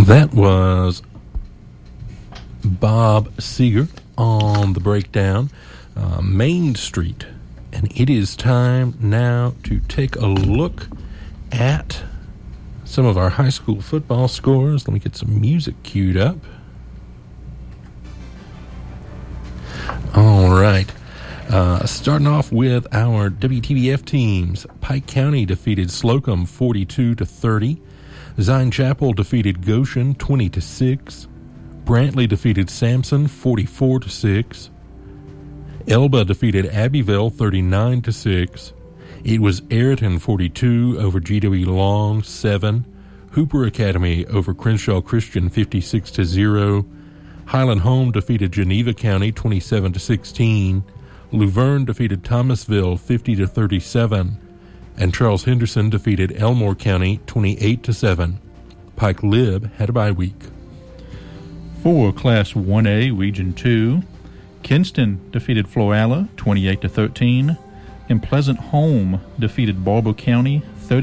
That was Bob Seger on the breakdown, Main Street. And it is time now to take a look at some of our high school football scores. Let me get some music queued up. All right. Starting off with our WTVF teams. Pike County defeated Slocum 42-30. Zion Chapel defeated Goshen 20-6. Brantley defeated Sampson 44-6. Elba defeated Abbeville 39-6. It was Ayrton 42 over GW Long 7. Hooper Academy over Crenshaw Christian 56-0. Highland Home defeated Geneva County 27-16. Luverne defeated Thomasville 50-37. And Charles Henderson defeated Elmore County 28-7. Pike Lib had a bye week. For Class 1A, Region 2, Kinston defeated Florala 28-13, and Pleasant Home defeated Barber County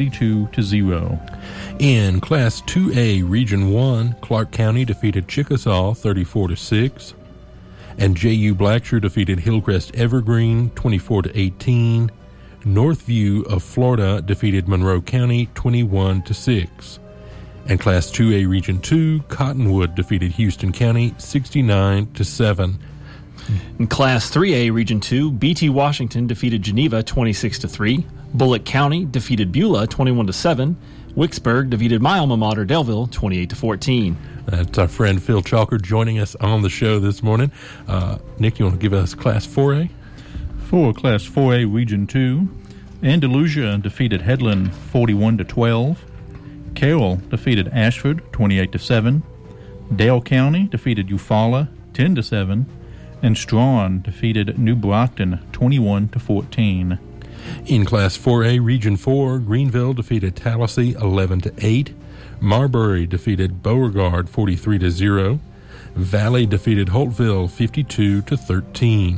32-0. In Class 2A, Region 1, Clark County defeated Chickasaw 34-6, and J.U. Blackshear defeated Hillcrest Evergreen 24-18. Northview of Florida defeated Monroe County 21-6. And Class 2A Region 2, Cottonwood defeated Houston County 69-7. In Class 3A Region 2, BT Washington defeated Geneva 26-3. Bullock County defeated Beulah 21-7. Wicksburg defeated my alma mater Delville 28-14. That's our friend Phil Chalker joining us on the show this morning. Nick, you want to give us Class 4A? For Class 4A Region 2, Andalusia defeated Headland 41-12. Carroll defeated Ashford 28-7. Dale County defeated Eufaula 10-7. And Strawn defeated New Brockton 21-14. In Class 4A Region 4, Greenville defeated Tallahassee 11-8. Marbury defeated Beauregard 43-0. Valley defeated Holtville 52-13.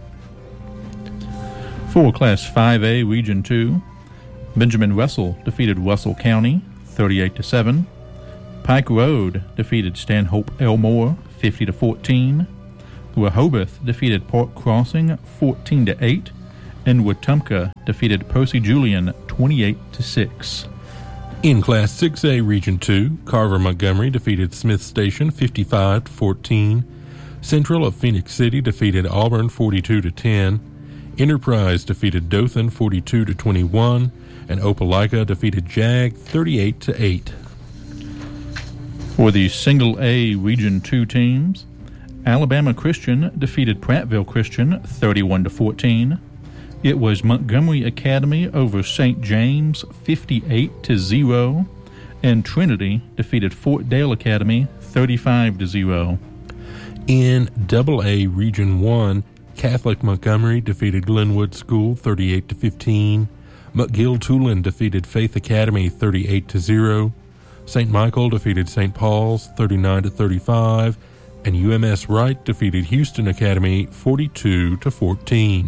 For Class 5A Region 2, Benjamin Russell defeated Russell County 38-7. Pike Road defeated Stanhope Elmore 50-14. Rehoboth defeated Park Crossing 14-8. And Wetumpka defeated Percy Julian 28-6. In Class 6A Region 2, Carver Montgomery defeated Smith Station 55-14. Central of Phoenix City defeated Auburn 42-10. Enterprise defeated Dothan 42-21. And Opelika defeated Jag 38-8. For the Single A Region 2 teams, Alabama Christian defeated Prattville Christian 31-14. It was Montgomery Academy over St. James 58-0, and Trinity defeated Fort Dale Academy 35-0. In AA Region 1, Catholic Montgomery defeated Glenwood School 38-15. McGill-Tulane defeated Faith Academy 38-0. St. Michael defeated St. Paul's 39-35. And UMS Wright defeated Houston Academy 42-14.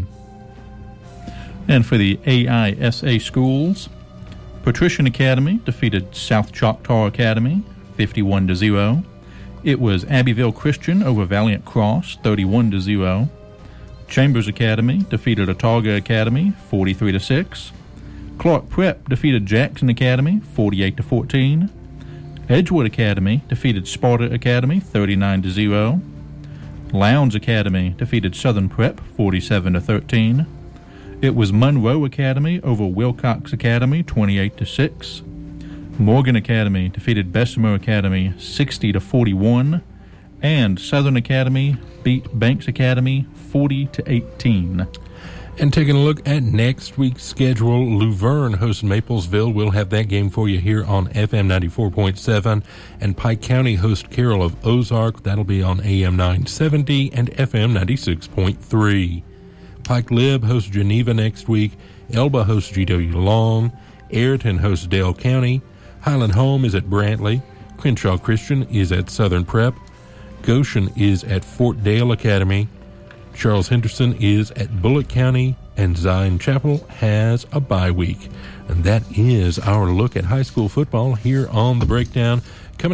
And for the AISA schools, Patrician Academy defeated South Choctaw Academy 51-0. It was Abbeville Christian over Valiant Cross 31-0. Chambers Academy defeated Autauga Academy 43-6. Clark Prep defeated Jackson Academy 48-14. Edgewood Academy defeated Sparta Academy 39-0. Lowndes Academy defeated Southern Prep 47-13. It was Monroe Academy over Wilcox Academy 28-6. Morgan Academy defeated Bessemer Academy 60-41. And Southern Academy beat Banks Academy 40-18. And taking a look at next week's schedule, Luverne hosts Maplesville. We'll have that game for you here on FM 94.7. And Pike County hosts Carroll of Ozark. That'll be on AM 970 and FM 96.3. Pike Lib hosts Geneva next week. Elba hosts GW Long. Ayrton hosts Dale County. Highland Home is at Brantley. Crenshaw Christian is at Southern Prep. Goshen is at Fort Dale Academy. Charles Henderson is at Bullock County, and Zion Chapel has a bye week. And that is our look at high school football here on The Breakdown. Coming up,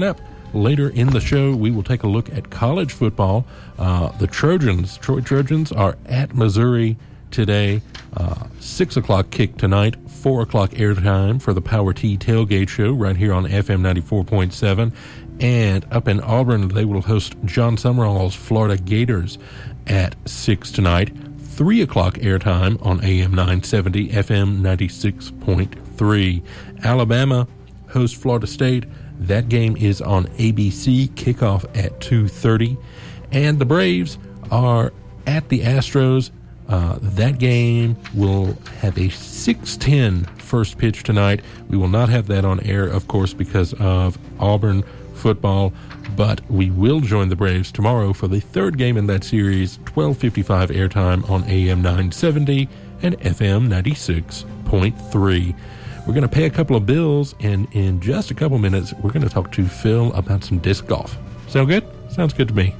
Later in the show, we will take a look at college football. The Troy Trojans are at Missouri today. 6 o'clock kick tonight, 4 o'clock airtime for the Power T Tailgate Show right here on FM 94.7. And up in Auburn, they will host John Summerall's Florida Gators at 6 tonight. 3 o'clock airtime on AM 970, FM 96.3. Alabama hosts Florida State. That game is on ABC, kickoff at 2:30. And the Braves are at the Astros. That game will have a 6:10 first pitch tonight. We will not have that on air, of course, because of Auburn football, but we will join the Braves tomorrow for the third game in that series, 12:55 airtime on AM 970 and FM 96.3. We're going to pay a couple of bills, and in just a couple minutes, we're going to talk to Phil about some disc golf. Sound good? Sounds good to me.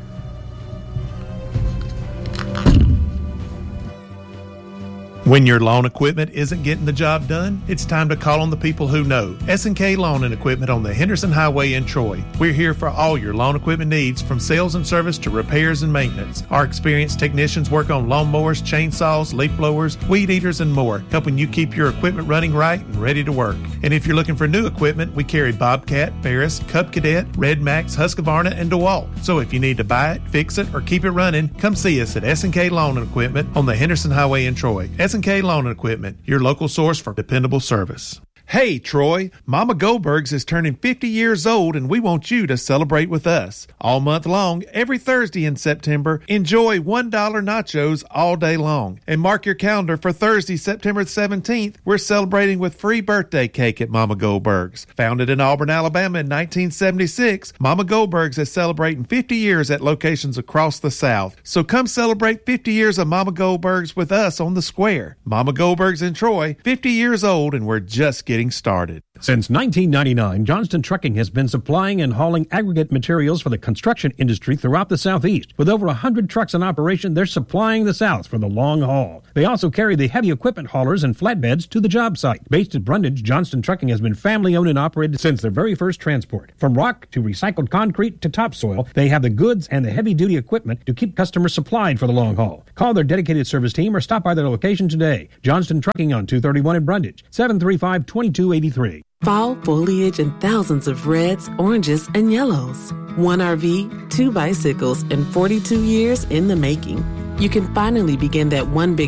When your lawn equipment isn't getting the job done, it's time to call on the people who know. S&K Lawn and Equipment on the Henderson Highway in Troy. We're here for all your lawn equipment needs, from sales and service to repairs and maintenance. Our experienced technicians work on lawnmowers, chainsaws, leaf blowers, weed eaters, and more, helping you keep your equipment running right and ready to work. And if you're looking for new equipment, we carry Bobcat, Ferris, Cub Cadet, Red Max, Husqvarna, and DeWalt. So if you need to buy it, fix it, or keep it running, come see us at S&K Lawn and Equipment on the Henderson Highway in Troy. S&K Lawn and Equipment, your local source for dependable service. Hey, Troy, Mama Goldberg's is turning 50 years old, and we want you to celebrate with us. All month long, every Thursday in September, enjoy $1 nachos all day long. And mark your calendar for Thursday, September 17th, we're celebrating with free birthday cake at Mama Goldberg's. Founded in Auburn, Alabama in 1976, Mama Goldberg's is celebrating 50 years at locations across the South. So come celebrate 50 years of Mama Goldberg's with us on the square. Mama Goldberg's in Troy, 50 years old, and we're just getting started. Since 1999, Johnston Trucking has been supplying and hauling aggregate materials for the construction industry throughout the Southeast. With over 100 trucks in operation, they're supplying the South for the long haul. They also carry the heavy equipment haulers and flatbeds to the job site. Based at Brundage, Johnston Trucking has been family-owned and operated since their very first transport. From rock to recycled concrete to topsoil, they have the goods and the heavy-duty equipment to keep customers supplied for the long haul. Call their dedicated service team or stop by their location today. Johnston Trucking on 231 in Brundage, 735-2283. Fall foliage and thousands of reds, oranges, and yellows. 1 RV, 2 bicycles, and 42 years in the making. You can finally begin that one big